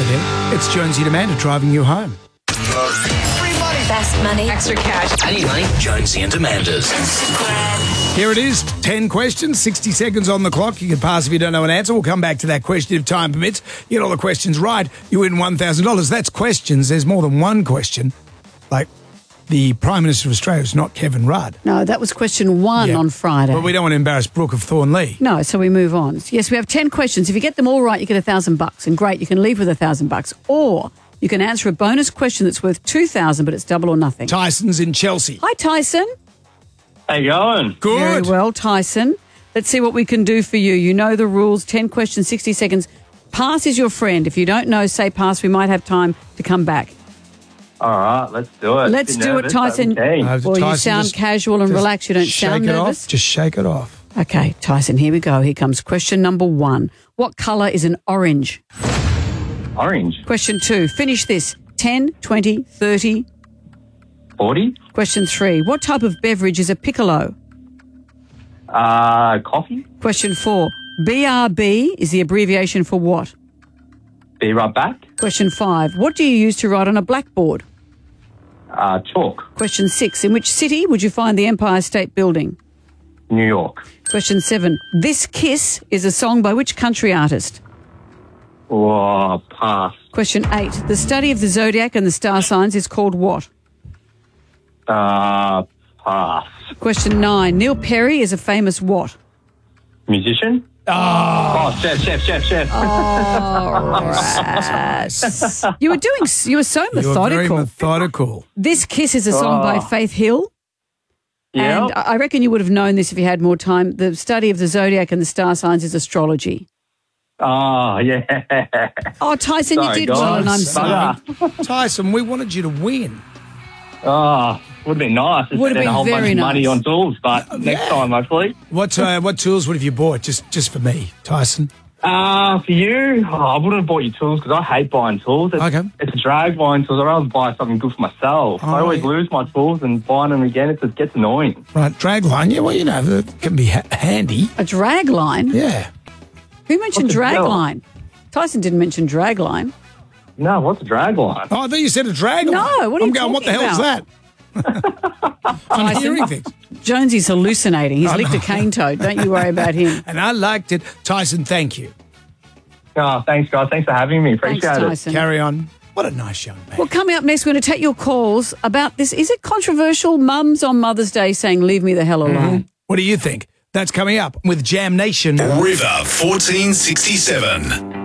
there. It's Jonesy and Amanda driving you home. Best money. Extra cash. I need money. Jonesy and Amanda's. Here it is, 10 questions, 60 seconds on the clock. You can pass if you don't know an answer. We'll come back to that question if time permits. You get all the questions right, you win $1,000. That's questions. There's more than one question. Like the Prime Minister of Australia is not Kevin Rudd. No, that was question one on Friday. But we don't want to embarrass Brooke of Thornley. No, so we move on. Yes, we have 10 questions. If you get them all right, you get $1,000. And great, you can leave with $1,000. Or you can answer a bonus question that's worth $2,000, but it's double or nothing. Tyson's in Chelsea. Hi, Tyson. How you going? Good. Very well, Tyson. Let's see what we can do for you. You know the rules. 10 questions, 60 seconds. Pass is your friend. If you don't know, say pass. We might have time to come back. All right, let's do it. Let's do it, Tyson. Okay. Well, you sound casual and relaxed. You don't sound nervous. Just shake it off. Okay, Tyson, here we go. Here comes question number 1. What colour is an orange? Orange. Question 2. Finish this. 10, 20, 30. 40. Question 3. What type of beverage is a piccolo? Coffee. Question 4. BRB is the abbreviation for what? Be right back. Question 5. What do you use to write on a blackboard? Chalk. Question 6. In which city would you find the Empire State Building? New York. Question 7. This Kiss is a song by which country artist? Oh, pass. Question 8. The study of the zodiac and the star signs is called what? Pass. Question 9. Neil Perry is a famous what? Musician. Oh, chef. All right. You were so methodical. You were very methodical. This Kiss is a song by Faith Hill. Yeah. And I reckon you would have known this if you had more time. The study of the zodiac and the star signs is astrology. Oh, yeah. Oh, Tyson, Sorry, you did well, guys. and I'm sorry. Tyson, we wanted you to win. Oh, would have been nice. Would have Spend been a whole bunch very of money nice. on tools, but next time, hopefully. What tools would have you bought just for me, Tyson? For you, I wouldn't have bought you tools because I hate buying tools. It's a drag buying tools. I'd rather buy something good for myself. I always lose my tools and buying them again, it gets annoying. Right, drag line. Yeah, well, you know, that can be handy. A drag line? Yeah. Who mentioned What's a drag deal? line? Tyson didn't mention drag line. No, what's a drag line? Oh, I thought you said a drag line. No, what are you I'm going, what the talking hell's that? I'm hearing things. Jonesy's hallucinating. He's licked a cane toad. Don't you worry about him. And I liked it. Tyson, thank you. Oh, thanks, guys. Thanks for having me. Appreciate Thanks, it. Tyson. Carry on. What a nice young man. Well, coming up next, we're going to take your calls about this. Is it controversial? Mums on Mother's Day saying, leave me the hell alone. What do you think? That's coming up with Jam Nation. River 1467.